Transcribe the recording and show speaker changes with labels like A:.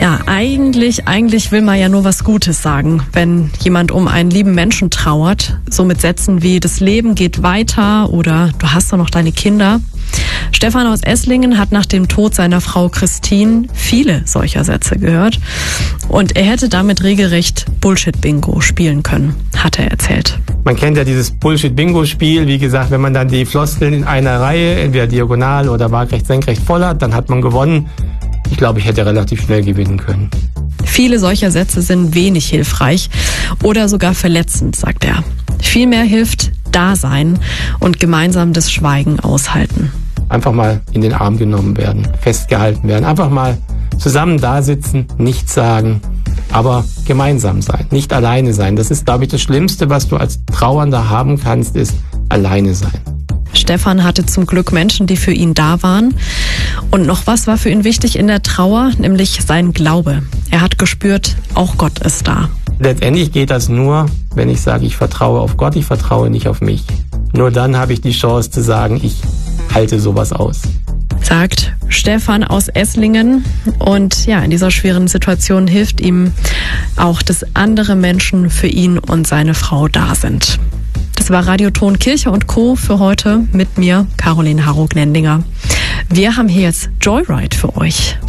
A: Ja, eigentlich will man ja nur was Gutes sagen, wenn jemand um einen lieben Menschen trauert. So mit Sätzen wie das Leben geht weiter oder du hast doch noch deine Kinder. Stefan aus Esslingen hat nach dem Tod seiner Frau Christine viele solcher Sätze gehört. Und er hätte damit regelrecht Bullshit-Bingo spielen können, hat er erzählt.
B: Man kennt ja dieses Bullshit-Bingo-Spiel. Wie gesagt, wenn man dann die Floskeln in einer Reihe, entweder diagonal oder waagrecht, senkrecht voll hat, dann hat man gewonnen. Ich glaube, ich hätte relativ schnell gewinnen können.
A: Viele solcher Sätze sind wenig hilfreich oder sogar verletzend, sagt er. Vielmehr hilft Dasein und gemeinsam das Schweigen aushalten.
B: Einfach mal in den Arm genommen werden, festgehalten werden. Einfach mal zusammen da sitzen, nichts sagen, aber gemeinsam sein, nicht alleine sein. Das ist, glaube ich, das Schlimmste, was du als Trauernder haben kannst, ist alleine sein.
A: Stefan hatte zum Glück Menschen, die für ihn da waren. Und noch was war für ihn wichtig in der Trauer, nämlich sein Glaube. Er hat gespürt, auch Gott ist da.
B: Letztendlich geht das nur, wenn ich sage, ich vertraue auf Gott, ich vertraue nicht auf mich. Nur dann habe ich die Chance zu sagen, ich halte sowas aus.
A: Sagt Stefan aus Esslingen. Und ja, in dieser schweren Situation hilft ihm auch, dass andere Menschen für ihn und seine Frau da sind. Das war Radioton Kirche und Co. für heute mit mir, Caroline Harro-Gnendinger. Wir haben hier jetzt Joyride für euch.